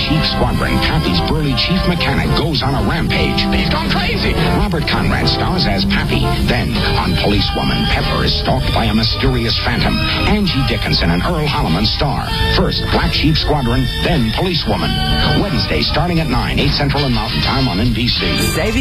Sheep Squadron, Pappy's burly chief mechanic goes on a rampage. He's gone crazy. Robert Conrad stars as Pappy. Then, on Policewoman, Pepper is stalked by a mysterious phantom. Angie Dickinson and Earl Holliman star. First, Black Sheep Squadron, then Policewoman. Wednesday, starting at 9, 8 Central and Mountain Time on NBC.